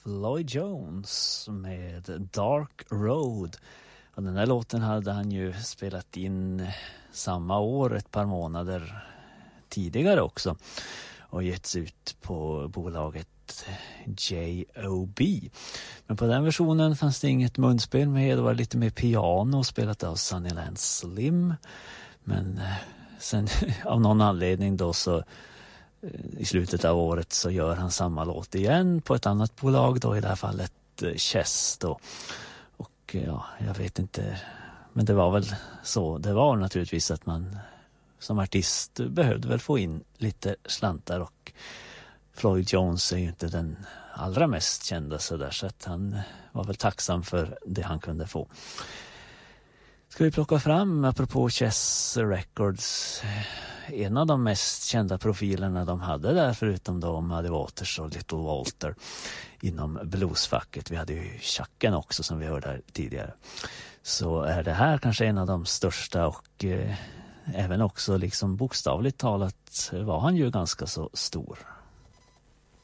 Floyd Jones med Dark Road. Och den här låten hade han ju spelat in samma år, ett par månader tidigare också, och getts ut på bolaget J.O.B. Men på den versionen fanns det inget munspel med, det var lite mer piano spelat av Sunnyland Slim. Men sen av någon anledning då så i slutet av året så gör han samma låt igen på ett annat bolag då, i det här fallet Chess då. Och ja, jag vet inte, men det var väl så det var naturligtvis, att man som artist behövde väl få in lite slantar, och Floyd Jones är ju inte den allra mest kända så där, så att han var väl tacksam för det han kunde få. Ska vi plocka fram, apropå Chess Records, en av de mest kända profilerna de hade där, förutom då Muddy Waters och Little Walter inom bluesfacket. Vi hade ju Chucken också som vi hörde här tidigare. Så är det här kanske en av de största, och även också liksom bokstavligt talat var han ju ganska så stor.